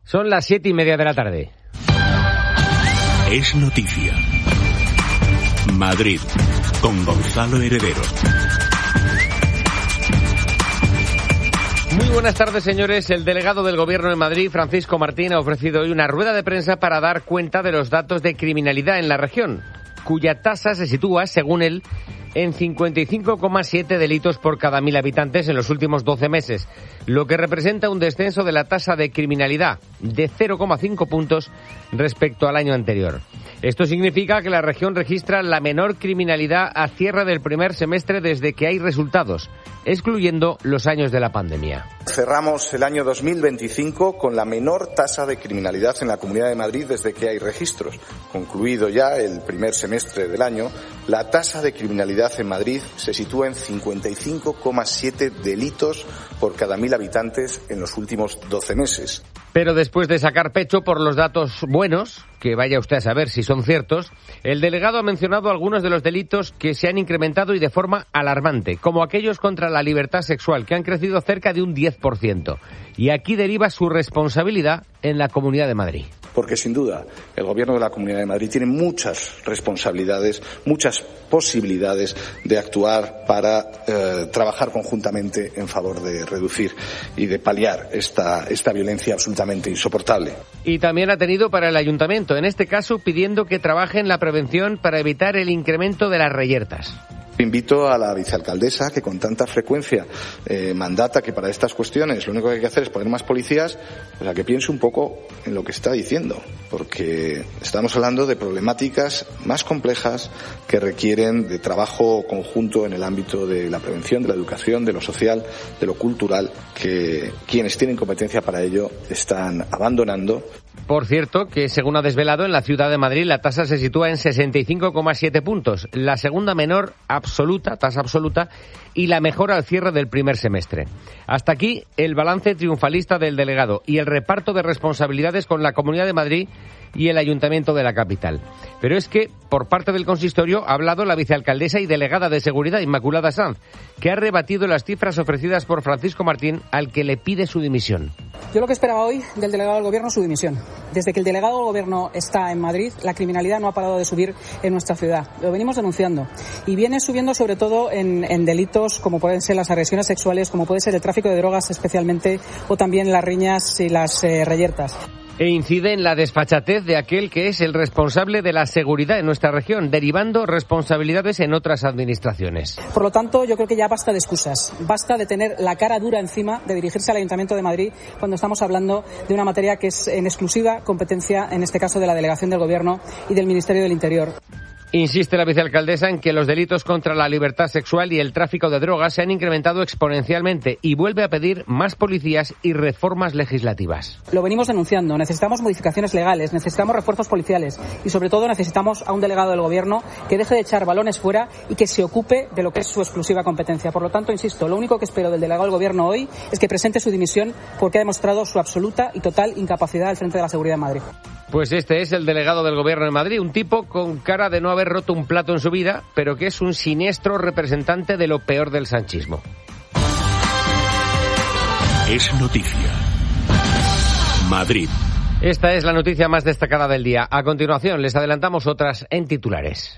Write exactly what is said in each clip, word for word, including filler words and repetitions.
Son las siete y media de la tarde. Es noticia. Madrid, con Gonzalo Heredero. Muy buenas tardes, señores. El delegado del Gobierno en Madrid, Francisco Martín, ha ofrecido hoy una rueda de prensa para dar cuenta de los datos de criminalidad en la región, cuya tasa se sitúa, según él, en cincuenta y cinco coma siete delitos por cada mil habitantes en los últimos doce meses, lo que representa un descenso de la tasa de criminalidad de cero coma cinco puntos respecto al año anterior. Esto significa que la región registra la menor criminalidad a cierre del primer semestre desde que hay resultados, excluyendo los años de la pandemia. Cerramos el año dos mil veinticinco con la menor tasa de criminalidad en la Comunidad de Madrid desde que hay registros. Concluido ya el primer semestre del año, la tasa de criminalidad en Madrid se sitúa en cincuenta y cinco coma siete delitos por cada mil habitantes en los últimos doce meses. Pero después de sacar pecho por los datos buenos, que vaya usted a saber si son ciertos, el delegado ha mencionado algunos de los delitos que se han incrementado y de forma alarmante, como aquellos contra la libertad sexual, que han crecido cerca de un diez por ciento. Y aquí deriva su responsabilidad en la Comunidad de Madrid. Porque sin duda el Gobierno de la Comunidad de Madrid tiene muchas responsabilidades, muchas posibilidades de actuar para eh, trabajar conjuntamente en favor de reducir y de paliar esta, esta violencia absolutamente insoportable. Y también ha tenido para el Ayuntamiento, en este caso pidiendo que trabaje en la prevención para evitar el incremento de las reyertas. Invito a la vicealcaldesa, que con tanta frecuencia eh, mandata que para estas cuestiones lo único que hay que hacer es poner más policías, pues a que piense un poco en lo que está diciendo, porque estamos hablando de problemáticas más complejas que requieren de trabajo conjunto en el ámbito de la prevención, de la educación, de lo social, de lo cultural, que quienes tienen competencia para ello están abandonando. Por cierto, que según ha desvelado, en la ciudad de Madrid la tasa se sitúa en sesenta y cinco coma siete puntos, la segunda menor absoluta, tasa absoluta, y la mejor al cierre del primer semestre. Hasta aquí el balance triunfalista del delegado y el reparto de responsabilidades con la Comunidad de Madrid y el Ayuntamiento de la capital. Pero es que, por parte del consistorio, ha hablado la vicealcaldesa y delegada de Seguridad, Inmaculada Sanz, que ha rebatido las cifras ofrecidas por Francisco Martín, al que le pide su dimisión. Yo lo que esperaba hoy del delegado del Gobierno es su dimisión. Desde que el delegado del Gobierno está en Madrid, la criminalidad no ha parado de subir en nuestra ciudad. Lo venimos denunciando. Y viene subiendo sobre todo en, en delitos como pueden ser las agresiones sexuales, como puede ser el tráfico de drogas especialmente, o también las riñas y las eh, reyertas. E incide en la desfachatez de aquel que es el responsable de la seguridad en nuestra región, derivando responsabilidades en otras administraciones. Por lo tanto, yo creo que ya basta de excusas, basta de tener la cara dura encima de dirigirse al Ayuntamiento de Madrid cuando estamos hablando de una materia que es en exclusiva competencia, en este caso, de la Delegación del Gobierno y del Ministerio del Interior. Insiste la vicealcaldesa en que los delitos contra la libertad sexual y el tráfico de drogas se han incrementado exponencialmente y vuelve a pedir más policías y reformas legislativas. Lo venimos denunciando. Necesitamos modificaciones legales, necesitamos refuerzos policiales y, sobre todo, necesitamos a un delegado del Gobierno que deje de echar balones fuera y que se ocupe de lo que es su exclusiva competencia. Por lo tanto, insisto, lo único que espero del delegado del Gobierno hoy es que presente su dimisión porque ha demostrado su absoluta y total incapacidad al frente de la seguridad en Madrid. Pues este es el delegado del Gobierno en Madrid, un tipo con cara de no haber roto un plato en su vida, pero que es un siniestro representante de lo peor del sanchismo. Es noticia. Madrid. Esta es la noticia más destacada del día. A continuación les adelantamos otras en titulares.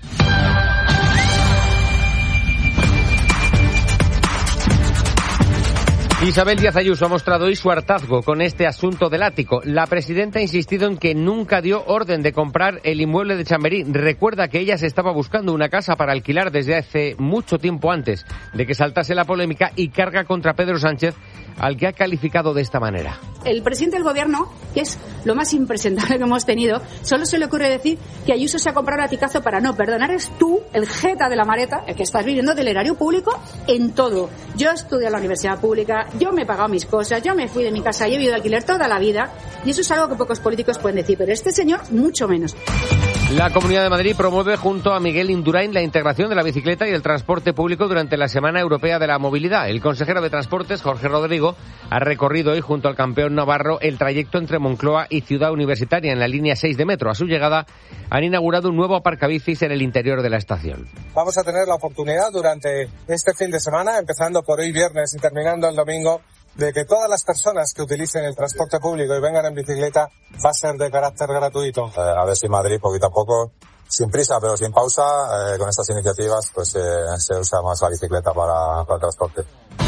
Isabel Díaz Ayuso ha mostrado hoy su hartazgo con este asunto del ático. La presidenta ha insistido en que nunca dio orden de comprar el inmueble de Chamberí. Recuerda que ella se estaba buscando una casa para alquilar desde hace mucho tiempo antes de que saltase la polémica y carga contra Pedro Sánchez, al que ha calificado de esta manera. El presidente del Gobierno, que es lo más impresentable que hemos tenido, solo se le ocurre decir que Ayuso se ha comprado un aticazo para no perdonar. Es tú, el jeta de la maleta, el que estás viviendo del erario público en todo. Yo estudié en la universidad pública, yo me he pagado mis cosas, yo me fui de mi casa, yo he vivido de alquiler toda la vida, y eso es algo que pocos políticos pueden decir, pero este señor mucho menos. La Comunidad de Madrid promueve junto a Miguel Indurain la integración de la bicicleta y el transporte público durante la Semana Europea de la Movilidad. El consejero de Transportes, Jorge Rodrigo, ha recorrido hoy junto al campeón navarro el trayecto entre Moncloa y Ciudad Universitaria en la línea seis de metro. A su llegada han inaugurado un nuevo aparcabicis en el interior de la estación. Vamos a tener la oportunidad durante este fin de semana, empezando por hoy viernes y terminando el domingo, de que todas las personas que utilicen el transporte público y vengan en bicicleta va a ser de carácter gratuito. Eh, a ver si Madrid, poquito a poco, sin prisa pero sin pausa, eh, con estas iniciativas, pues eh, se usa más la bicicleta para, para el transporte.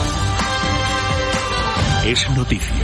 Es noticia.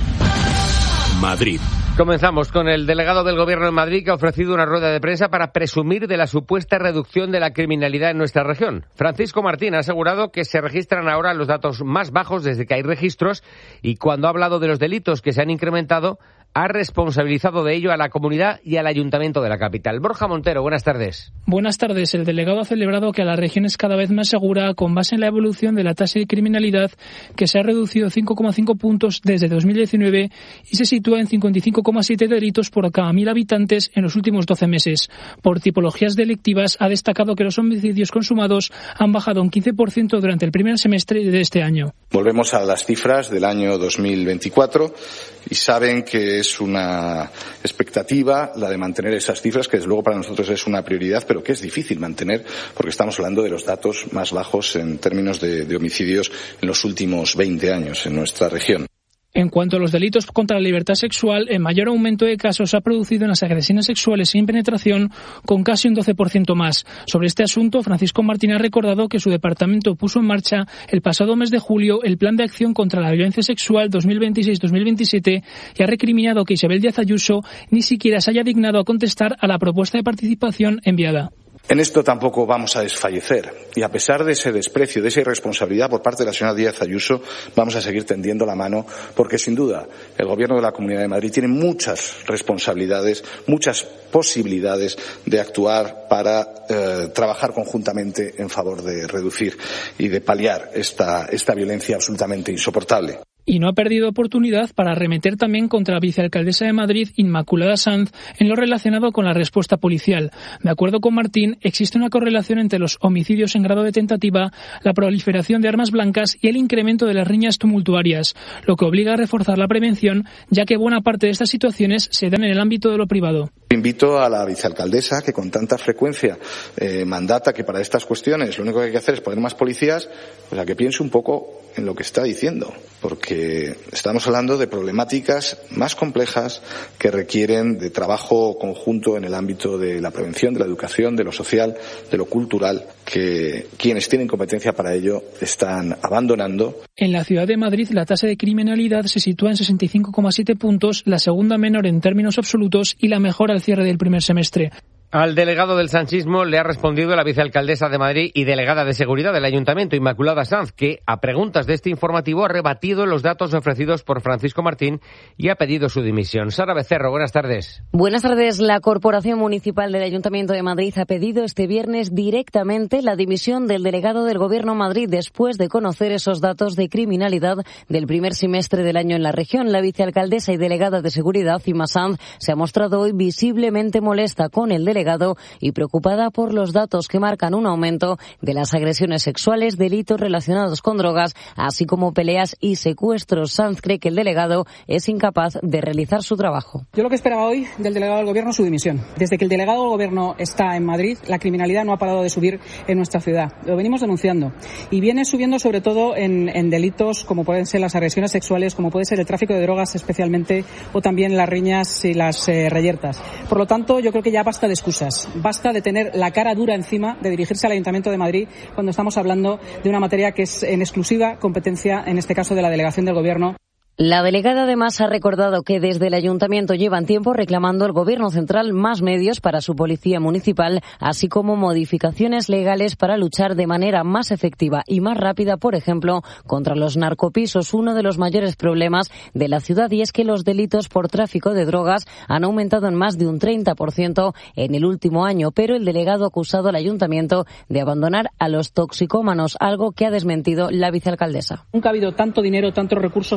Madrid. Comenzamos con el delegado del Gobierno en Madrid, que ha ofrecido una rueda de prensa para presumir de la supuesta reducción de la criminalidad en nuestra región. Francisco Martín ha asegurado que se registran ahora los datos más bajos desde que hay registros, y cuando ha hablado de los delitos que se han incrementado, ha responsabilizado de ello a la comunidad y al ayuntamiento de la capital. Borja Montero, buenas tardes. Buenas tardes. El delegado ha celebrado que la región es cada vez más segura con base en la evolución de la tasa de criminalidad, que se ha reducido cinco coma cinco puntos desde dos mil diecinueve y se sitúa en cincuenta y cinco coma siete delitos por cada mil habitantes en los últimos doce meses. Por tipologías delictivas, ha destacado que los homicidios consumados han bajado un quince por ciento durante el primer semestre de este año. Volvemos a las cifras del año dos mil veinticuatro y saben que es una expectativa la de mantener esas cifras, que desde luego para nosotros es una prioridad, pero que es difícil mantener porque estamos hablando de los datos más bajos en términos de, de homicidios en los últimos veinte años en nuestra región. En cuanto a los delitos contra la libertad sexual, el mayor aumento de casos se ha producido en las agresiones sexuales sin penetración, con casi un doce por ciento más. Sobre este asunto, Francisco Martín ha recordado que su departamento puso en marcha el pasado mes de julio el Plan de Acción contra la Violencia Sexual dos mil veintiséis dos mil veintisiete y ha recriminado que Isabel Díaz Ayuso ni siquiera se haya dignado a contestar a la propuesta de participación enviada. En esto tampoco vamos a desfallecer y a pesar de ese desprecio, de esa irresponsabilidad por parte de la señora Díaz Ayuso, vamos a seguir tendiendo la mano porque sin duda el Gobierno de la Comunidad de Madrid tiene muchas responsabilidades, muchas posibilidades de actuar para eh, trabajar conjuntamente en favor de reducir y de paliar esta, esta violencia absolutamente insoportable. Y no ha perdido oportunidad para arremeter también contra la vicealcaldesa de Madrid, Inmaculada Sanz, en lo relacionado con la respuesta policial. De acuerdo con Martín, existe una correlación entre los homicidios en grado de tentativa, la proliferación de armas blancas y el incremento de las riñas tumultuarias, lo que obliga a reforzar la prevención, ya que buena parte de estas situaciones se dan en el ámbito de lo privado. Invito a la vicealcaldesa, que con tanta frecuencia eh, mandata que para estas cuestiones lo único que hay que hacer es poner más policías, pues a que piense un poco en lo que está diciendo, porque estamos hablando de problemáticas más complejas que requieren de trabajo conjunto en el ámbito de la prevención, de la educación, de lo social, de lo cultural, que quienes tienen competencia para ello están abandonando. En la ciudad de Madrid, la tasa de criminalidad se sitúa en sesenta y cinco coma siete puntos, la segunda menor en términos absolutos y la mejor al cierre del primer semestre. Al delegado del sanchismo le ha respondido la vicealcaldesa de Madrid y delegada de Seguridad del Ayuntamiento, Inmaculada Sanz, que a preguntas de este informativo ha rebatido los datos ofrecidos por Francisco Martín y ha pedido su dimisión. Sara Becerro, buenas tardes. Buenas tardes. La Corporación Municipal del Ayuntamiento de Madrid ha pedido este viernes directamente la dimisión del delegado del Gobierno Madrid después de conocer esos datos de criminalidad del primer semestre del año en la región. La vicealcaldesa y delegada de Seguridad, Inma Sanz, se ha mostrado hoy visiblemente molesta con el delegado y preocupada por los datos que marcan un aumento de las agresiones sexuales, delitos relacionados con drogas, así como peleas y secuestros. Sanz cree que el delegado es incapaz de realizar su trabajo. Yo lo que esperaba hoy del delegado del Gobierno es su dimisión. Desde que el delegado del Gobierno está en Madrid, la criminalidad no ha parado de subir en nuestra ciudad. Lo venimos denunciando. Y viene subiendo sobre todo en, en delitos como pueden ser las agresiones sexuales, como puede ser el tráfico de drogas especialmente, o también las riñas y las eh, reyertas. Por lo tanto, yo creo que ya basta de excusas. Basta de tener la cara dura encima de dirigirse al Ayuntamiento de Madrid cuando estamos hablando de una materia que es en exclusiva competencia, en este caso, de la delegación del Gobierno. La delegada además ha recordado que desde el Ayuntamiento llevan tiempo reclamando al Gobierno central más medios para su policía municipal, así como modificaciones legales para luchar de manera más efectiva y más rápida, por ejemplo, contra los narcopisos, uno de los mayores problemas de la ciudad, y es que los delitos por tráfico de drogas han aumentado en más de un treinta por ciento en el último año, pero el delegado ha acusado al Ayuntamiento de abandonar a los toxicómanos, algo que ha desmentido la vicealcaldesa. Nunca ha habido tanto dinero, tantos recursos, tanto personal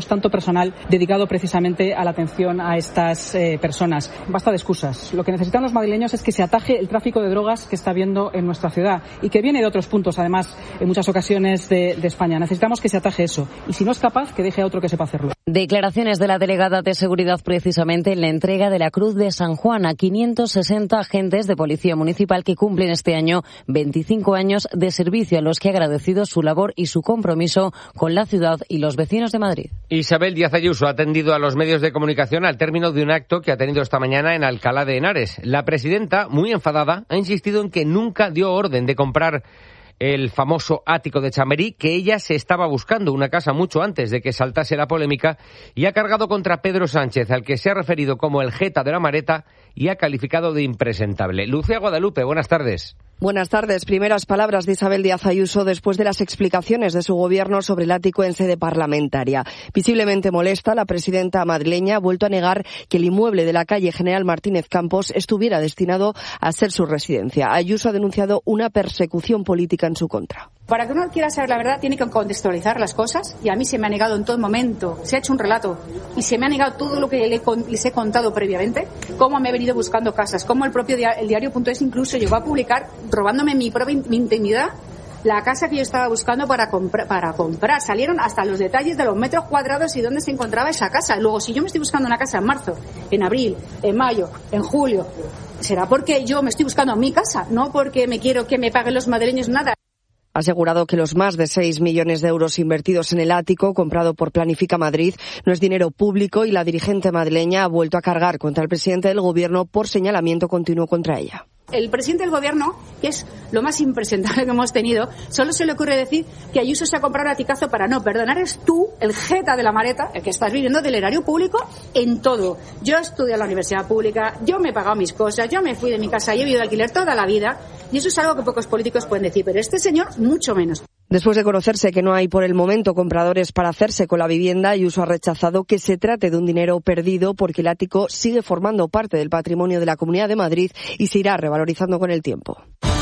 personal dedicado precisamente a la atención a estas eh, personas. Basta de excusas. Lo que necesitan los madrileños es que se ataje el tráfico de drogas que está habiendo en nuestra ciudad y que viene de otros puntos, además, en muchas ocasiones de, de España. Necesitamos que se ataje eso. Y si no es capaz, que deje a otro que sepa hacerlo. Declaraciones de la delegada de Seguridad precisamente en la entrega de la Cruz de San Juan a quinientos sesenta agentes de Policía Municipal que cumplen este año veinticinco años de servicio, a los que ha agradecido su labor y su compromiso con la ciudad y los vecinos de Madrid. Isabel Díaz Ayuso ha atendido a los medios de comunicación al término de un acto que ha tenido esta mañana en Alcalá de Henares. La presidenta, muy enfadada, ha insistido en que nunca dio orden de comprar el famoso ático de Chamberí, que ella se estaba buscando una casa mucho antes de que saltase la polémica, y ha cargado contra Pedro Sánchez, al que se ha referido como el jeta de la Mareta y ha calificado de impresentable. Lucía Guadalupe, buenas tardes. Buenas tardes. Primeras palabras de Isabel Díaz Ayuso después de las explicaciones de su gobierno sobre el ático en sede parlamentaria. Visiblemente molesta, la presidenta madrileña ha vuelto a negar que el inmueble de la calle General Martínez Campos estuviera destinado a ser su residencia. Ayuso ha denunciado una persecución política en su contra. Para que uno quiera saber la verdad, tiene que contextualizar las cosas, y a mí se me ha negado en todo momento, se ha hecho un relato, y se me ha negado todo lo que le, les he contado previamente, cómo me he venido buscando casas, cómo el propio dia- el diario.es incluso llegó a publicar, robándome mi propia mi intimidad, la casa que yo estaba buscando para, compra- para comprar. Salieron hasta los detalles de los metros cuadrados y dónde se encontraba esa casa. Luego, si yo me estoy buscando una casa en marzo, en abril, en mayo, en julio, será porque yo me estoy buscando mi casa, no porque me quiero que me paguen los madrileños nada. Ha asegurado que los más de seis millones de euros invertidos en el ático, comprado por Planifica Madrid, no es dinero público, y la dirigente madrileña ha vuelto a cargar contra el presidente del Gobierno por señalamiento continuo contra ella. El presidente del Gobierno, que es lo más impresentable que hemos tenido, solo se le ocurre decir que Ayuso se ha comprado un aticazo para no perdonar. Eres tú, el jeta de la Mareta, el que estás viviendo del erario público en todo. Yo estudié en la universidad pública, yo me he pagado mis cosas, yo me fui de mi casa y he vivido de alquiler toda la vida, y eso es algo que pocos políticos pueden decir, pero este señor mucho menos. Después de conocerse que no hay por el momento compradores para hacerse con la vivienda, Ayuso ha rechazado que se trate de un dinero perdido, porque el ático sigue formando parte del patrimonio de la Comunidad de Madrid y se irá revalorizando con el tiempo.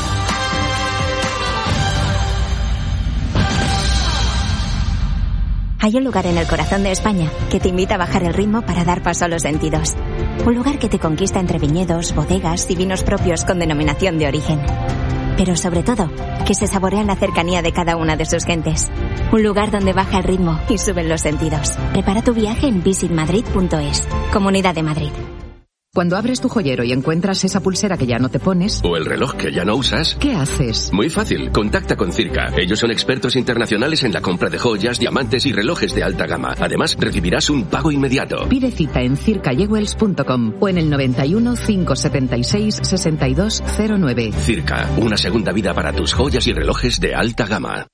Hay un lugar en el corazón de España que te invita a bajar el ritmo para dar paso a los sentidos. Un lugar que te conquista entre viñedos, bodegas y vinos propios con denominación de origen. Pero sobre todo, que se saborea la cercanía de cada una de sus gentes. Un lugar donde baja el ritmo y suben los sentidos. Prepara tu viaje en visit madrid punto es. Comunidad de Madrid. Cuando abres tu joyero y encuentras esa pulsera que ya no te pones... ¿O el reloj que ya no usas? ¿Qué haces? Muy fácil, contacta con Circa. Ellos son expertos internacionales en la compra de joyas, diamantes y relojes de alta gama. Además, recibirás un pago inmediato. Pide cita en circa jewels punto com o en el noventa y uno, cinco setenta y seis, sesenta y dos cero nueve. Circa, una segunda vida para tus joyas y relojes de alta gama.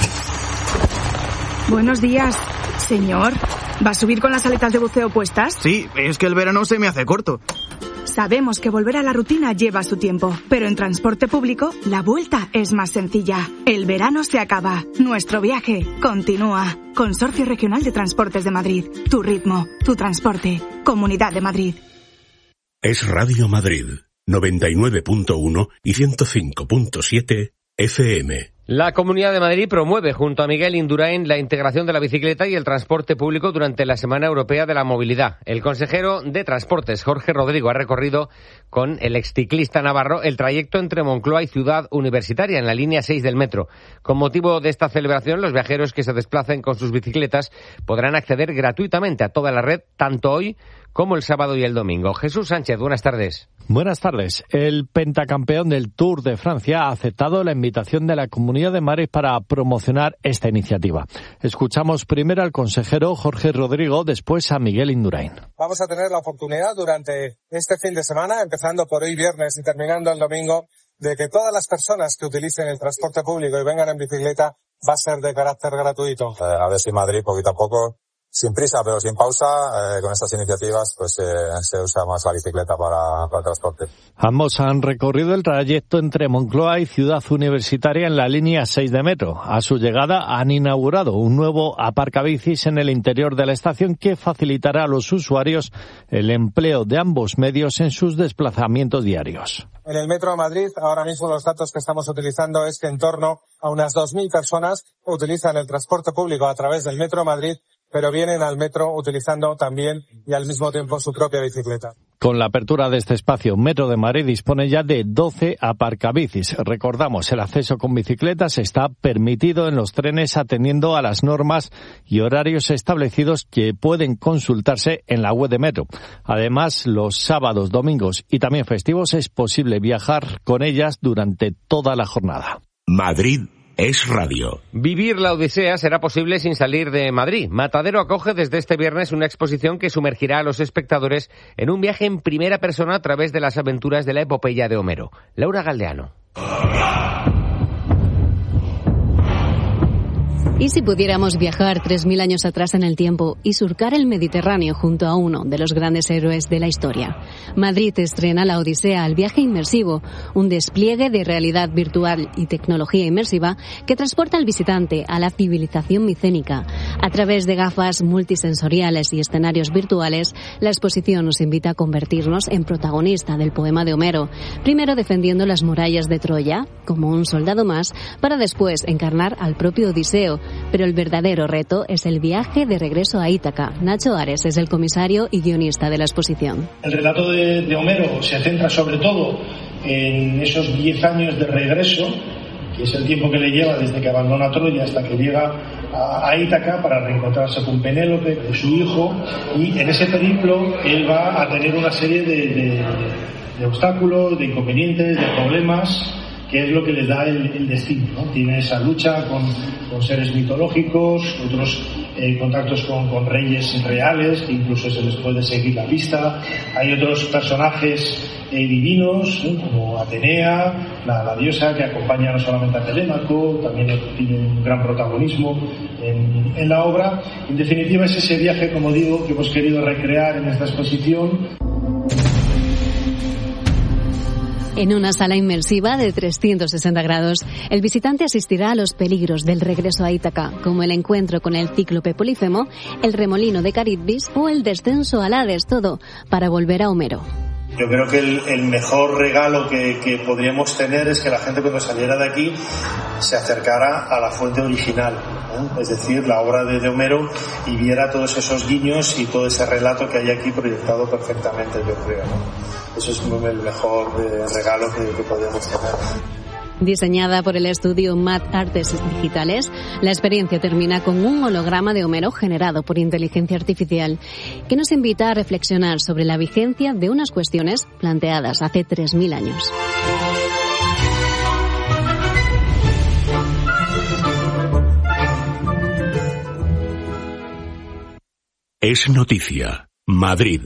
Buenos días, señor. ¿Va a subir con las aletas de buceo puestas? Sí, es que el verano se me hace corto. Sabemos que volver a la rutina lleva su tiempo, pero en transporte público la vuelta es más sencilla. El verano se acaba, nuestro viaje continúa. Consorcio Regional de Transportes de Madrid. Tu ritmo, tu transporte. Comunidad de Madrid. Es Radio Madrid, noventa y nueve punto uno y ciento cinco punto siete F M. La Comunidad de Madrid promueve junto a Miguel Indurain la integración de la bicicleta y el transporte público durante la Semana Europea de la Movilidad. El consejero de Transportes, Jorge Rodrigo, ha recorrido con el exciclista navarro el trayecto entre Moncloa y Ciudad Universitaria en la línea seis del metro. Con motivo de esta celebración, los viajeros que se desplacen con sus bicicletas podrán acceder gratuitamente a toda la red, tanto hoy como el sábado y el domingo. Jesús Sánchez, buenas tardes. Buenas tardes. El pentacampeón del Tour de Francia ha aceptado la invitación de la Comunidad de Madrid para promocionar esta iniciativa. Escuchamos primero al consejero Jorge Rodrigo, después a Miguel Indurain. Vamos a tener la oportunidad durante este fin de semana, empezando por hoy viernes y terminando el domingo, de que todas las personas que utilicen el transporte público y vengan en bicicleta va a ser de carácter gratuito. Eh, a ver si Madrid, poquito a poco, sin prisa pero sin pausa, eh, con estas iniciativas pues eh, se usa más la bicicleta para, para el transporte. Ambos han recorrido el trayecto entre Moncloa y Ciudad Universitaria en la línea seis de metro. A su llegada han inaugurado un nuevo aparcabicis en el interior de la estación que facilitará a los usuarios el empleo de ambos medios en sus desplazamientos diarios. En el Metro de Madrid, ahora mismo los datos que estamos utilizando es que en torno a unas dos mil personas utilizan el transporte público a través del Metro de Madrid pero vienen al metro utilizando también y al mismo tiempo su propia bicicleta. Con la apertura de este espacio, Metro de Madrid dispone ya de doce aparcabicis. Recordamos, el acceso con bicicletas está permitido en los trenes atendiendo a las normas y horarios establecidos que pueden consultarse en la web de Metro. Además, los sábados, domingos y también festivos es posible viajar con ellas durante toda la jornada. Madrid es radio. Vivir la Odisea será posible sin salir de Madrid. Matadero acoge desde este viernes una exposición que sumergirá a los espectadores en un viaje en primera persona a través de las aventuras de la epopeya de Homero. Laura Galdeano. ¿Y si pudiéramos viajar tres mil años atrás en el tiempo y surcar el Mediterráneo junto a uno de los grandes héroes de la historia? Madrid estrena la Odisea, el viaje inmersivo, un despliegue de realidad virtual y tecnología inmersiva que transporta al visitante a la civilización micénica. A través de gafas multisensoriales y escenarios virtuales, la exposición nos invita a convertirnos en protagonista del poema de Homero, primero defendiendo las murallas de Troya, como un soldado más, para después encarnar al propio Odiseo. Pero el verdadero reto es el viaje de regreso a Ítaca. Nacho Ares es el comisario y guionista de la exposición. El relato de, de Homero se centra sobre todo en esos diez años de regreso, que es el tiempo que le lleva desde que abandona Troya hasta que llega a, a Ítaca para reencontrarse con Penélope, su hijo, y en ese periplo él va a tener una serie de, de, de obstáculos, de inconvenientes, de problemas, que es lo que les da el, el destino, ¿no? Tiene esa lucha con, con seres mitológicos, otros eh, contactos con, con reyes reales, que incluso se les puede seguir la pista. Hay otros personajes eh, divinos, ¿no? Como Atenea, la, la diosa que acompaña no solamente a Telémaco, también tiene un gran protagonismo en, en la obra. En definitiva, es ese viaje, como digo, que hemos querido recrear en esta exposición. En una sala inmersiva de trescientos sesenta grados, el visitante asistirá a los peligros del regreso a Ítaca, como el encuentro con el cíclope Polifemo, el remolino de Caribdis o el descenso al Hades, todo para volver a Homero. Yo creo que el, el mejor regalo que, que podríamos tener es que la gente cuando saliera de aquí se acercara a la fuente original, ¿eh? Es decir, la obra de, de Homero, y viera todos esos guiños y todo ese relato que hay aquí proyectado perfectamente, yo creo, ¿no? Eso es el mejor eh, regalo que, que podríamos tener. Diseñada por el estudio Mad Artes Digitales, la experiencia termina con un holograma de Homero generado por inteligencia artificial que nos invita a reflexionar sobre la vigencia de unas cuestiones planteadas hace tres mil años. Es noticia. Madrid.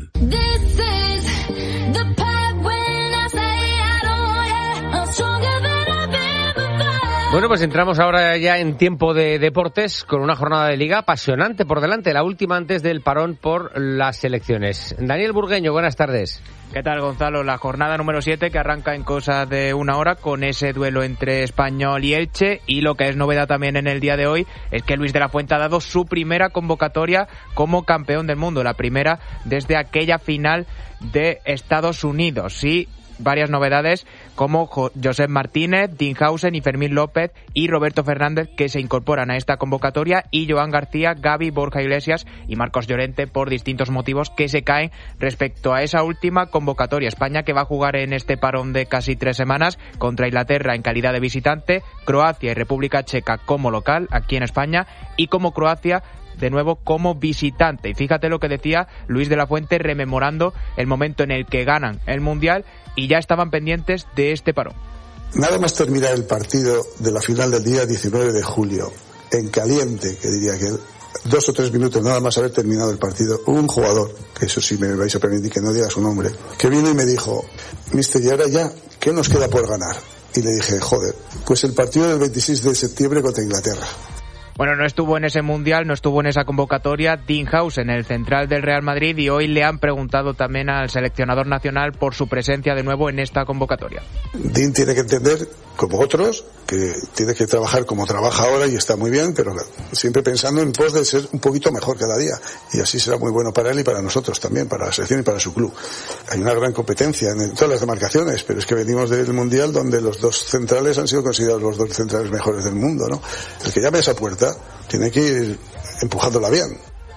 Bueno, pues entramos ahora ya en tiempo de deportes con una jornada de liga apasionante por delante, la última antes del parón por las elecciones. Daniel Burgueño, buenas tardes. ¿Qué tal, Gonzalo? La jornada número siete que arranca en cosa de una hora con ese duelo entre Español y Elche, y lo que es novedad también en el día de hoy es que Luis de la Fuente ha dado su primera convocatoria como campeón del mundo, la primera desde aquella final de Estados Unidos. Sí, varias novedades como Josep Martínez, Dinhausen y Fermín López y Roberto Fernández, que se incorporan a esta convocatoria, y Joan García, Gavi, Borja Iglesias y Marcos Llorente, por distintos motivos que se caen respecto a esa última convocatoria. España, que va a jugar en este parón de casi tres semanas contra Inglaterra en calidad de visitante, Croacia y República Checa como local aquí en España, y como Croacia de nuevo como visitante. Y fíjate lo que decía Luis de la Fuente rememorando el momento en el que ganan el Mundial y ya estaban pendientes de este parón. Nada más terminar el partido de la final del día diecinueve de julio, en caliente, que diría que dos o tres minutos nada más haber terminado el partido, hubo un jugador, que eso sí me vais a permitir que no diga su nombre, que vino y me dijo: mister, y ahora ya, ¿qué nos queda por ganar? Y le dije: joder, pues el partido del veintiséis de septiembre contra Inglaterra. Bueno, no estuvo en ese Mundial, no estuvo en esa convocatoria Dinhausen, el central del Real Madrid, y hoy le han preguntado también al seleccionador nacional por su presencia de nuevo en esta convocatoria. Din tiene que entender, como otros, que tiene que trabajar como trabaja ahora y está muy bien, pero siempre pensando en pos de ser un poquito mejor cada día, y así será muy bueno para él y para nosotros también, para la selección y para su club. Hay una gran competencia en todas las demarcaciones, pero es que venimos del Mundial donde los dos centrales han sido considerados los dos centrales mejores del mundo, ¿no? El que llame a esa puerta tiene que ir empujándola bien.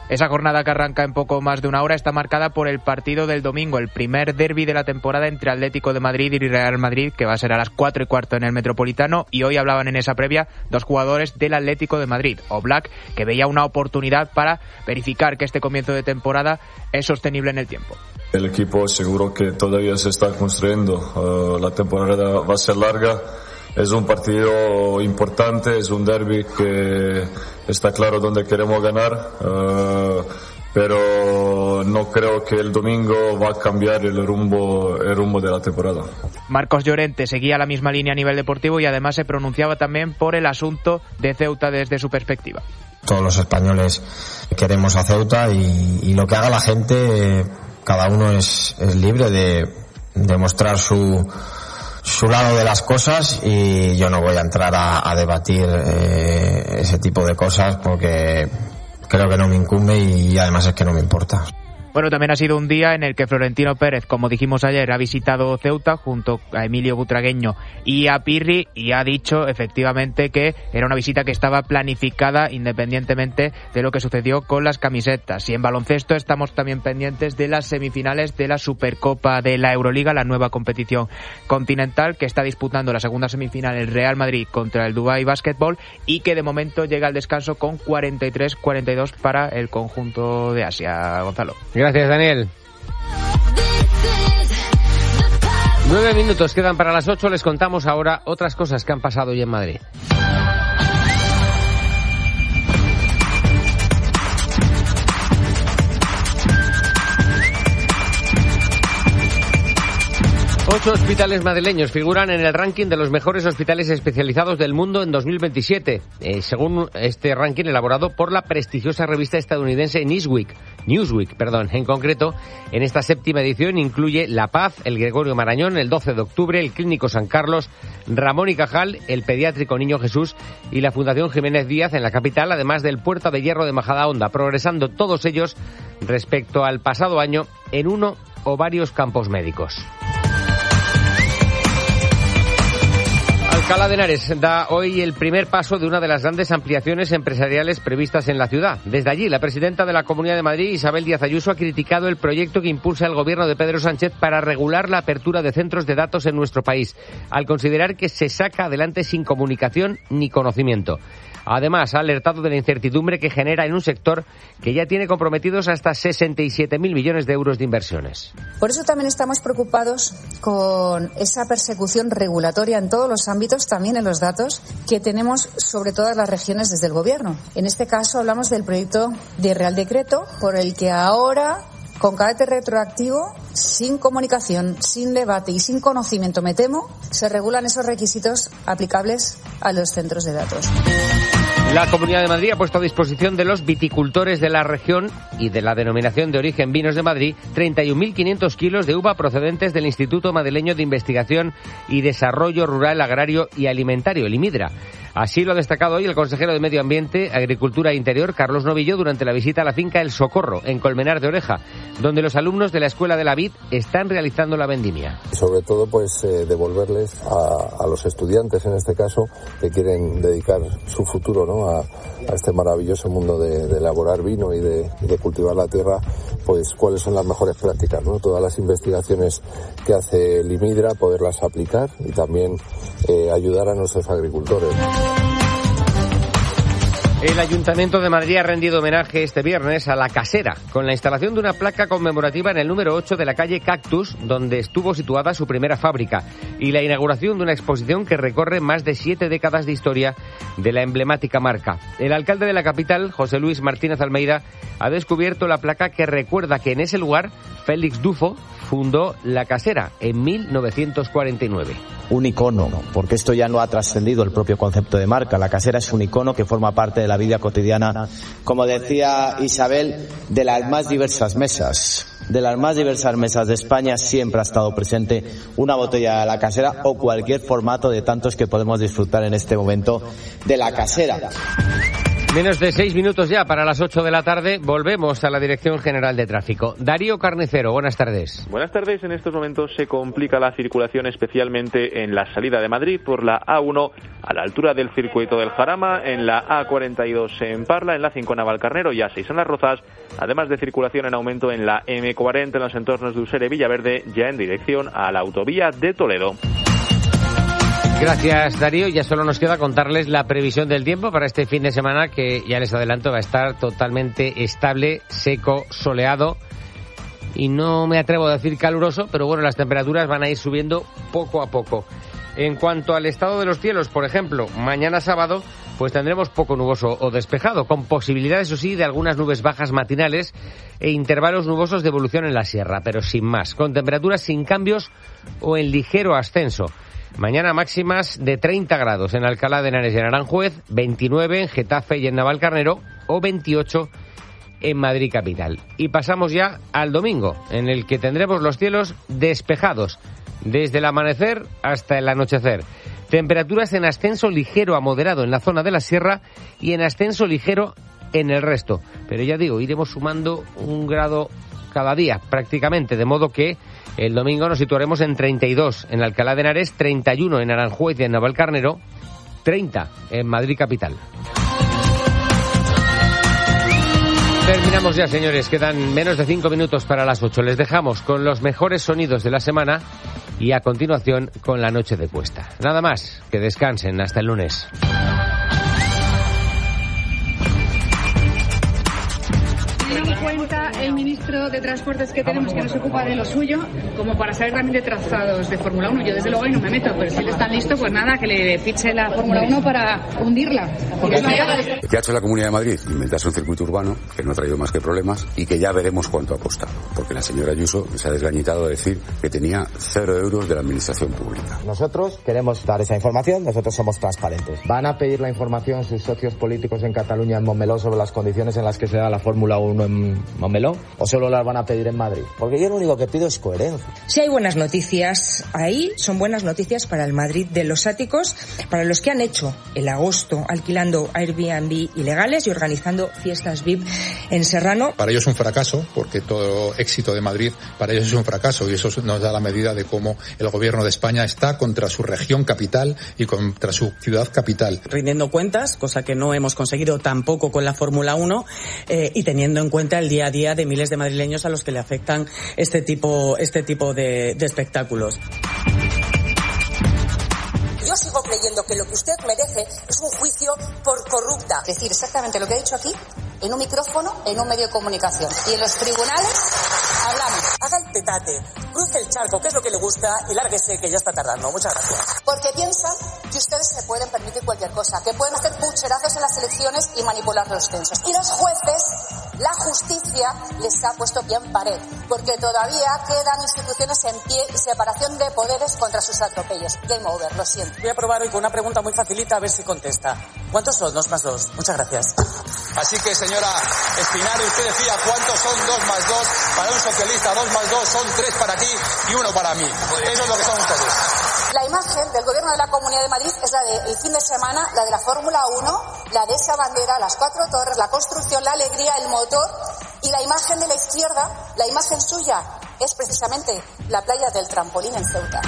Esa jornada que arranca en poco más de una hora está marcada por el partido del domingo, el primer derbi de la temporada entre Atlético de Madrid y Real Madrid, que va a ser a las cuatro y cuarto en el Metropolitano, y hoy hablaban en esa previa dos jugadores del Atlético de Madrid. Oblak, que veía una oportunidad para verificar que este comienzo de temporada es sostenible en el tiempo. El equipo seguro que todavía se está construyendo, uh, la temporada va a ser larga. Es un partido importante, es un derbi que está claro dónde queremos ganar, uh, pero no creo que el domingo va a cambiar el rumbo, el rumbo de la temporada. Marcos Llorente seguía la misma línea a nivel deportivo y además se pronunciaba también por el asunto de Ceuta desde su perspectiva. Todos los españoles queremos a Ceuta y, y lo que haga la gente, cada uno es, es libre de, de mostrar su... su lado de las cosas, y yo no voy a entrar a, a debatir eh, ese tipo de cosas porque creo que no me incumbe y además es que no me importa. Bueno, también ha sido un día en el que Florentino Pérez, como dijimos ayer, ha visitado Ceuta junto a Emilio Butragueño y a Pirri, y ha dicho efectivamente que era una visita que estaba planificada independientemente de lo que sucedió con las camisetas. Y en baloncesto estamos también pendientes de las semifinales de la Supercopa de la Euroliga, la nueva competición continental que está disputando la segunda semifinal el Real Madrid contra el Dubai Basketball, y que de momento llega al descanso con cuarenta y tres cuarenta y dos para el conjunto de Asia. Gonzalo. Gracias, Daniel. Nueve minutos quedan para las ocho. Les contamos ahora otras cosas que han pasado hoy en Madrid. Ocho hospitales madrileños figuran en el ranking de los mejores hospitales especializados del mundo en dos mil veintisiete, eh, según este ranking elaborado por la prestigiosa revista estadounidense Newsweek. Newsweek, perdón. En concreto, en esta séptima edición incluye La Paz, el Gregorio Marañón, el doce de octubre, el Clínico San Carlos, Ramón y Cajal, el Pediátrico Niño Jesús y la Fundación Jiménez Díaz en la capital, además del Puerta de Hierro de Majadahonda, progresando todos ellos respecto al pasado año en uno o varios campos médicos. Alcalá de Henares da hoy el primer paso de una de las grandes ampliaciones empresariales previstas en la ciudad. Desde allí, la presidenta de la Comunidad de Madrid, Isabel Díaz Ayuso, ha criticado el proyecto que impulsa el gobierno de Pedro Sánchez para regular la apertura de centros de datos en nuestro país, al considerar que se saca adelante sin comunicación ni conocimiento. Además, ha alertado de la incertidumbre que genera en un sector que ya tiene comprometidos hasta sesenta y siete mil millones de euros de inversiones. Por eso también estamos preocupados con esa persecución regulatoria en todos los ámbitos, también en los datos, que tenemos sobre todas las regiones desde el Gobierno. En este caso hablamos del proyecto de Real Decreto, por el que ahora, con carácter retroactivo, sin comunicación, sin debate y sin conocimiento, me temo, se regulan esos requisitos aplicables a los centros de datos. La Comunidad de Madrid ha puesto a disposición de los viticultores de la región y de la denominación de origen Vinos de Madrid treinta y un mil quinientos kilos de uva procedentes del Instituto Madrileño de Investigación y Desarrollo Rural, Agrario y Alimentario, el IMIDRA. Así lo ha destacado hoy el consejero de Medio Ambiente, Agricultura e Interior, Carlos Novillo, durante la visita a la finca El Socorro, en Colmenar de Oreja, donde los alumnos de la Escuela de la Vid están realizando la vendimia. Sobre todo, pues, eh, devolverles a, a los estudiantes, en este caso, que quieren dedicar su futuro, ¿no?, a, a este maravilloso mundo de, de elaborar vino y de, de cultivar la tierra, pues, cuáles son las mejores prácticas, ¿no? Todas las investigaciones que hace el IMIDRA, poderlas aplicar y también eh, ayudar a nuestros agricultores. El Ayuntamiento de Madrid ha rendido homenaje este viernes a La Casera, con la instalación de una placa conmemorativa en el número ocho de la calle Cactus, donde estuvo situada su primera fábrica, y la inauguración de una exposición que recorre más de siete décadas de historia de la emblemática marca. El alcalde de la capital, José Luis Martínez Almeida, ha descubierto la placa que recuerda que en ese lugar Félix Dufo fundó La Casera en mil novecientos cuarenta y nueve. Un icono, porque esto ya no ha trascendido el propio concepto de marca. La Casera es un icono que forma parte de la vida cotidiana, como decía Isabel, de las más diversas mesas. De las más diversas mesas de España siempre ha estado presente una botella de La Casera o cualquier formato de tantos que podemos disfrutar en este momento de La Casera. Menos de seis minutos ya para las ocho de la tarde. Volvemos a la Dirección General de Tráfico. Darío Carnicero, buenas tardes. Buenas tardes. En estos momentos se complica la circulación, especialmente en la salida de Madrid por la A uno a la altura del circuito del Jarama, en la A cuarenta y dos en Parla, en la cinco en Navalcarnero y A seis en Las Rozas, además de circulación en aumento en la eme cuarenta en los entornos de Usera y Villaverde, ya en dirección a la autovía de Toledo. Gracias, Darío. Ya solo nos queda contarles la previsión del tiempo para este fin de semana, que ya les adelanto va a estar totalmente estable, seco, soleado y no me atrevo a decir caluroso, pero bueno, las temperaturas van a ir subiendo poco a poco. En cuanto al estado de los cielos, por ejemplo, mañana sábado, pues tendremos poco nuboso o despejado, con posibilidades, eso sí, de algunas nubes bajas matinales e intervalos nubosos de evolución en la sierra, pero sin más, con temperaturas sin cambios o en ligero ascenso. Mañana máximas de treinta grados en Alcalá de Henares y en Aranjuez, veintinueve en Getafe y en Navalcarnero o veintiocho en Madrid capital. Y pasamos ya al domingo, en el que tendremos los cielos despejados desde el amanecer hasta el anochecer. Temperaturas en ascenso ligero a moderado en la zona de la sierra y en ascenso ligero en el resto. Pero ya digo, iremos sumando un grado cada día prácticamente, de modo que el domingo nos situaremos en treinta y dos en Alcalá de Henares, treinta y uno en Aranjuez y en Navalcarnero, treinta en Madrid capital. Terminamos ya, señores. Quedan menos de cinco minutos para las ocho. Les dejamos con los mejores sonidos de la semana y a continuación con la noche de Cuesta. Nada más, que descansen. Hasta el lunes. Teniendo en cuenta el ministro de Transportes que tenemos, que no se ocupa de lo suyo, como para saber también de trazados de Fórmula uno. Yo desde luego ahí no me meto, pero si él está listo, pues nada, que le fiche la Fórmula uno para hundirla. ¿Qué ha hecho la Comunidad de Madrid? Inventarse un circuito urbano que no ha traído más que problemas y que ya veremos cuánto ha costado. Porque la señora Ayuso se ha desgañitado a decir que tenía cero euros de la administración pública. Nosotros queremos dar esa información, nosotros somos transparentes. ¿Van a pedir la información sus socios políticos en Cataluña, en Montmeló, sobre las condiciones en las que se da la Fórmula uno en Montmeló? ¿O solo las van a pedir en Madrid? Porque yo lo único que pido es coherencia. Si hay buenas noticias ahí, son buenas noticias para el Madrid de los áticos, para los que han hecho el agosto alquilando Airbnb ilegales y organizando fiestas V I P en Serrano. Para ellos es un fracaso, porque todo éxito de Madrid para ellos es un fracaso, y eso nos da la medida de cómo el gobierno de España está contra su región capital y contra su ciudad capital. Rindiendo cuentas, cosa que no hemos conseguido tampoco con la Fórmula uno, eh, y teniendo en cuenta el día a día de miles de madrileños a los que le afectan este tipo, este tipo de, de espectáculos. Yo sigo creyendo que lo que usted merece es un juicio por corrupta. Es decir, exactamente lo que ha dicho aquí, en un micrófono, en un medio de comunicación. Y en los tribunales hablamos. Haga el tetate, cruce el charco, que es lo que le gusta, y lárguese, que ya está tardando. Muchas gracias. Porque piensan que ustedes se pueden permitir cualquier cosa, que pueden hacer pucherazos en las elecciones y manipular los censos. Y los jueces, la justicia, les ha puesto pie en pared, porque todavía quedan instituciones en pie y separación de poderes contra sus atropellos. Game over, lo siento. Voy a probar hoy con una pregunta muy facilita, a ver si contesta. ¿Cuántos son dos más dos? Muchas gracias. Así que, señora Espinari, usted decía cuántos son dos más dos. Para un socialista, dos más dos son tres para ti y uno para mí. Eso es lo que son ustedes. La imagen del gobierno de la Comunidad de Madrid es la del fin de semana, la de la Fórmula uno, la de esa bandera, las cuatro torres, la construcción, la alegría, el motor, y la imagen de la izquierda, la imagen suya, es precisamente la playa del trampolín en Ceuta.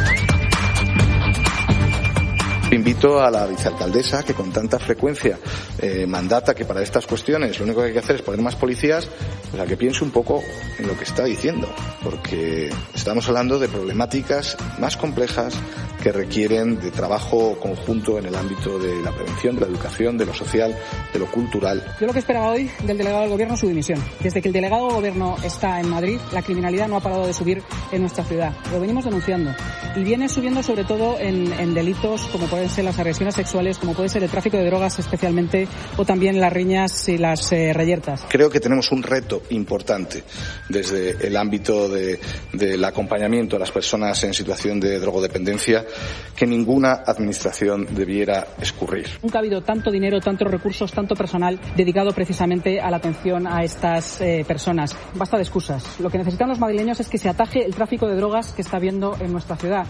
Invito a la vicealcaldesa, que con tanta frecuencia eh, mandata que para estas cuestiones lo único que hay que hacer es poner más policías, pues a que piense un poco en lo que está diciendo, porque estamos hablando de problemáticas más complejas que requieren de trabajo conjunto en el ámbito de la prevención, de la educación, de lo social, de lo cultural. Yo lo que esperaba hoy del delegado del Gobierno es su dimisión. Desde que el delegado del Gobierno está en Madrid, la criminalidad no ha parado de subir en nuestra ciudad. Lo venimos denunciando. Y viene subiendo sobre todo en, en delitos como pueden ser las agresiones sexuales, como puede ser el tráfico de drogas especialmente, o también las riñas y las eh, reyertas. Creo que tenemos un reto importante desde el ámbito de, del acompañamiento a las personas en situación de drogodependencia, que ninguna administración debiera escurrir. Nunca ha habido tanto dinero, tantos recursos, tanto personal dedicado precisamente a la atención a estas eh, personas. Basta de excusas. Lo que necesitan los madrileños es que se ataje el tráfico de drogas que está habiendo en nuestra ciudad.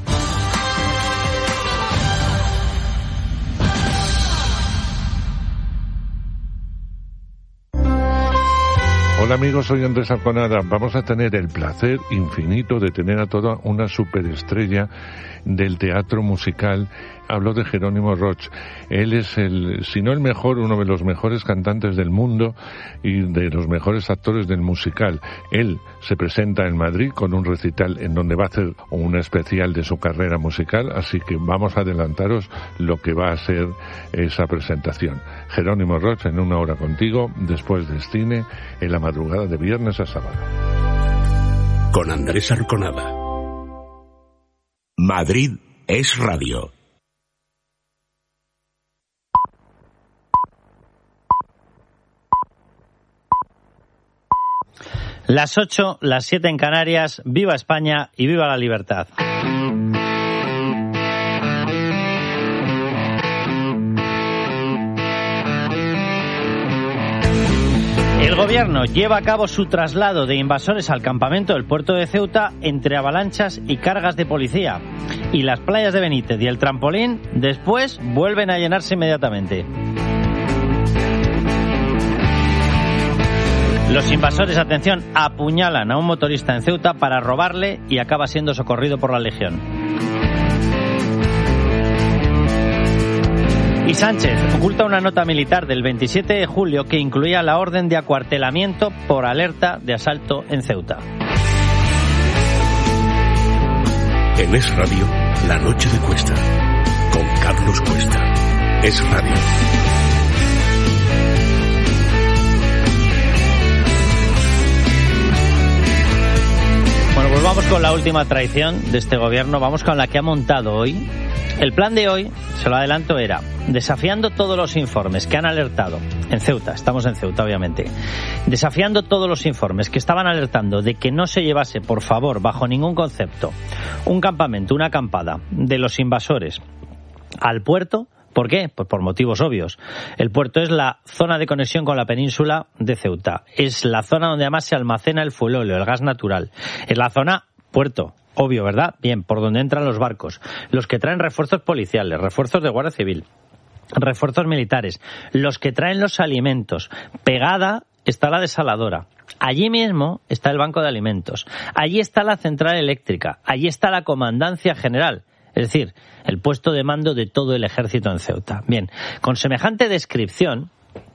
Hola amigos, soy Andrés Arconada. Vamos a tener el placer infinito de tener a toda una superestrella del teatro musical. Hablo de Jerónimo Roch. Él es el, si no el mejor, uno de los mejores cantantes del mundo y de los mejores actores del musical. Él se presenta en Madrid con un recital en donde va a hacer un especial de su carrera musical, así que vamos a adelantaros lo que va a ser esa presentación. Jerónimo Roch en Una Hora Contigo, después de cine, en la madrugada de viernes a sábado. Con Andrés Arconada. Madrid es radio. Las ocho, las siete en Canarias. Viva España y viva la libertad. El gobierno lleva a cabo su traslado de invasores al campamento del puerto de Ceuta entre avalanchas y cargas de policía. Y las playas de Benítez y el Trampolín después vuelven a llenarse inmediatamente. Los invasores, atención, apuñalan a un motorista en Ceuta para robarle y acaba siendo socorrido por la Legión. Y Sánchez oculta una nota militar del veintisiete de julio que incluía la orden de acuartelamiento por alerta de asalto en Ceuta. En Es Radio, la noche de Cuesta, con Carlos Cuesta. Es Radio. Bueno, pues vamos con la última traición de este gobierno, vamos con la que ha montado hoy. El plan de hoy, se lo adelanto, era desafiando todos los informes que han alertado, en Ceuta, estamos en Ceuta obviamente, desafiando todos los informes que estaban alertando de que no se llevase, por favor, bajo ningún concepto, un campamento, una acampada de los invasores al puerto. ¿Por qué? Pues por motivos obvios. El puerto es la zona de conexión con la península de Ceuta. Es la zona donde además se almacena el fuelóleo, el gas natural. Es la zona puerto. Obvio, ¿verdad? Bien, por donde entran los barcos. Los que traen refuerzos policiales, refuerzos de Guardia Civil, refuerzos militares, los que traen los alimentos. Pegada está la desaladora. Allí mismo está el banco de alimentos. Allí está la central eléctrica. Allí está la comandancia general. Es decir, el puesto de mando de todo el ejército en Ceuta. Bien, con semejante descripción,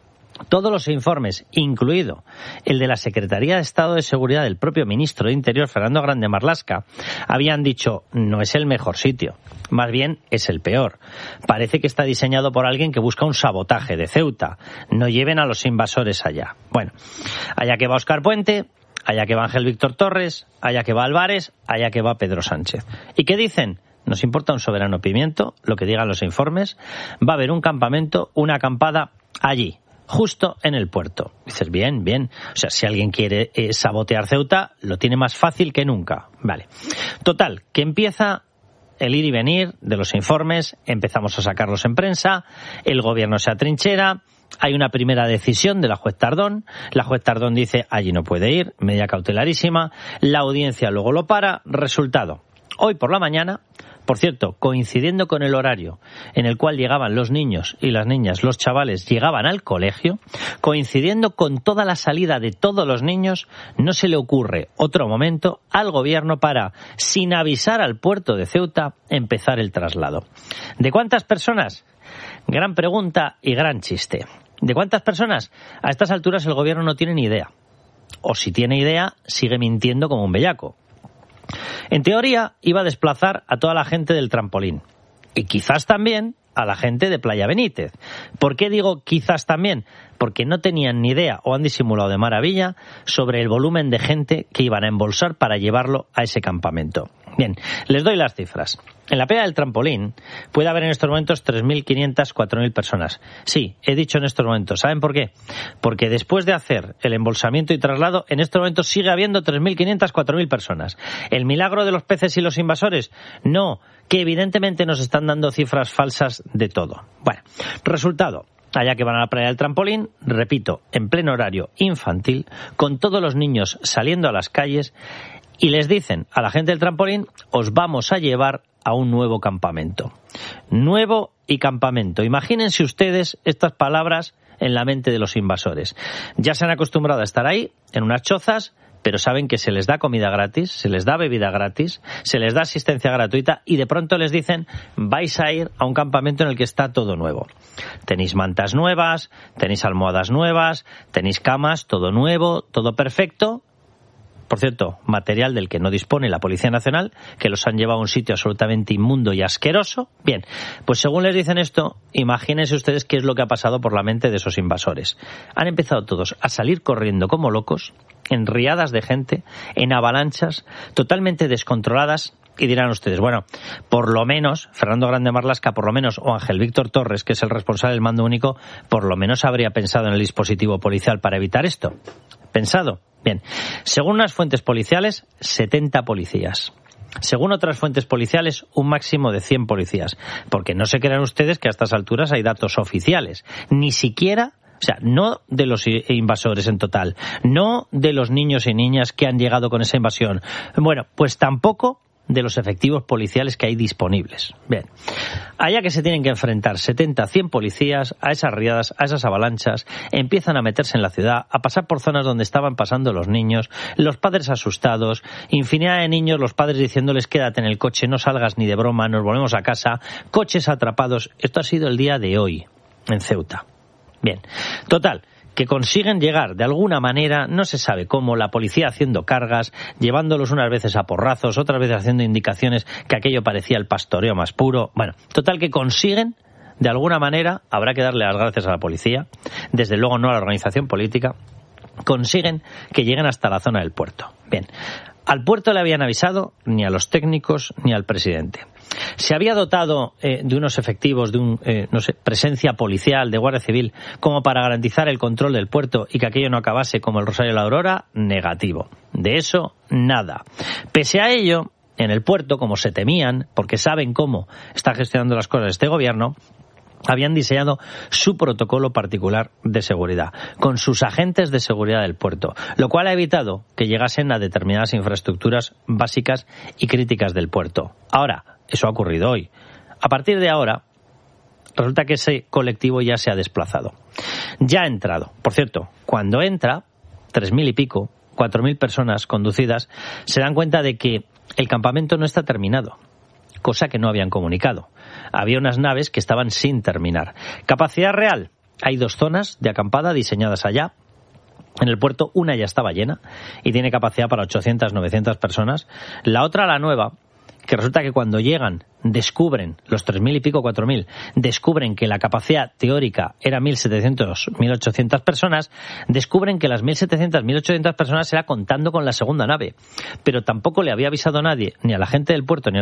todos los informes, incluido el de la Secretaría de Estado de Seguridad del propio ministro de Interior, Fernando Grande Marlaska, habían dicho, no es el mejor sitio, más bien es el peor. Parece que está diseñado por alguien que busca un sabotaje de Ceuta. No lleven a los invasores allá. Bueno, allá que va Óscar Puente, allá que va Ángel Víctor Torres, allá que va Álvarez, allá que va Pedro Sánchez. ¿Y qué dicen? Nos importa un soberano pimiento, lo que digan los informes. Va a haber un campamento, una acampada allí, justo en el puerto. Dices, bien, bien. O sea, si alguien quiere eh, sabotear Ceuta, lo tiene más fácil que nunca. Vale. Total, que empieza el ir y venir de los informes, empezamos a sacarlos en prensa, el gobierno se atrinchera, hay una primera decisión de la juez Tardón, la juez Tardón dice, allí no puede ir, medida cautelarísima, la audiencia luego lo para, resultado. Hoy por la mañana, por cierto, coincidiendo con el horario en el cual llegaban los niños y las niñas, los chavales llegaban al colegio, coincidiendo con toda la salida de todos los niños, no se le ocurre otro momento al gobierno para, sin avisar al puerto de Ceuta, empezar el traslado. ¿De cuántas personas? Gran pregunta y gran chiste. ¿De cuántas personas? A estas alturas el gobierno no tiene ni idea. O si tiene idea, sigue mintiendo como un bellaco. En teoría, iba a desplazar a toda la gente del Trampolín. Y quizás también a la gente de Playa Benítez. ¿Por qué digo quizás también? Porque no tenían ni idea, o han disimulado de maravilla, sobre el volumen de gente que iban a embolsar para llevarlo a ese campamento. Bien, les doy las cifras. En la playa del Trampolín puede haber en estos momentos tres mil quinientas, cuatro mil personas. Sí, he dicho en estos momentos. ¿Saben por qué? Porque después de hacer el embolsamiento y traslado, en estos momentos sigue habiendo tres mil quinientas, cuatro mil personas. ¿El milagro de los peces y los invasores? No, que evidentemente nos están dando cifras falsas de todo. Bueno, resultado. Allá que van a la playa del Trampolín, repito, en pleno horario infantil, con todos los niños saliendo a las calles, y les dicen a la gente del Trampolín, os vamos a llevar a un nuevo campamento. Nuevo y campamento. Imagínense ustedes estas palabras en la mente de los invasores. Ya se han acostumbrado a estar ahí, en unas chozas, pero saben que se les da comida gratis, se les da bebida gratis, se les da asistencia gratuita y de pronto les dicen vais a ir a un campamento en el que está todo nuevo. Tenéis mantas nuevas, tenéis almohadas nuevas, tenéis camas, todo nuevo, todo perfecto. Por cierto, material del que no dispone la Policía Nacional, que los han llevado a un sitio absolutamente inmundo y asqueroso. Bien, pues según les dicen esto, imagínense ustedes qué es lo que ha pasado por la mente de esos invasores. Han empezado todos a salir corriendo como locos, en riadas de gente, en avalanchas, totalmente descontroladas. Y dirán ustedes, bueno, por lo menos, Fernando Grande Marlaska, por lo menos, o Ángel Víctor Torres, que es el responsable del mando único, por lo menos habría pensado en el dispositivo policial para evitar esto. ¿Pensado? Bien. Según unas fuentes policiales, setenta policías. Según otras fuentes policiales, un máximo de cien policías. Porque no se crean ustedes que a estas alturas hay datos oficiales. Ni siquiera... O sea, no de los invasores en total, no de los niños y niñas que han llegado con esa invasión. Bueno, pues tampoco de los efectivos policiales que hay disponibles. Bien, allá que se tienen que enfrentar setenta, cien policías a esas riadas, a esas avalanchas, empiezan a meterse en la ciudad, a pasar por zonas donde estaban pasando los niños, los padres asustados, infinidad de niños, los padres diciéndoles quédate en el coche, no salgas ni de broma, nos volvemos a casa, coches atrapados. Esto ha sido el día de hoy en Ceuta. Bien, total, que consiguen llegar de alguna manera, no se sabe cómo, la policía haciendo cargas, llevándolos unas veces a porrazos, otras veces haciendo indicaciones que aquello parecía el pastoreo más puro. Bueno, total que consiguen, de alguna manera, habrá que darle las gracias a la policía, desde luego no a la organización política, consiguen que lleguen hasta la zona del puerto. Bien, al puerto le habían avisado ni a los técnicos ni al presidente. Se había dotado eh, de unos efectivos, de un, eh, no sé, presencia policial, de Guardia Civil, como para garantizar el control del puerto y que aquello no acabase como el Rosario de la Aurora. Negativo. De eso, nada. Pese a ello, en el puerto, como se temían, porque saben cómo está gestionando las cosas este gobierno, habían diseñado su protocolo particular de seguridad, con sus agentes de seguridad del puerto, lo cual ha evitado que llegasen a determinadas infraestructuras básicas y críticas del puerto. Ahora, eso ha ocurrido hoy. A partir de ahora, resulta que ese colectivo ya se ha desplazado. Ya ha entrado. Por cierto, cuando entra, tres mil y pico, cuatro mil personas conducidas, se dan cuenta de que el campamento no está terminado, cosa que no habían comunicado. Había unas naves que estaban sin terminar. Capacidad real. Hay dos zonas de acampada diseñadas allá. En el puerto, una ya estaba llena y tiene capacidad para ochocientas, novecientas personas. La otra, la nueva, que resulta que cuando llegan, descubren, los tres mil y pico, cuatro mil, descubren que la capacidad teórica era mil setecientas, mil ochocientas personas, descubren que las mil setecientas, mil ochocientas personas era contando con la segunda nave. Pero tampoco le había avisado nadie, ni a la gente del puerto, ni a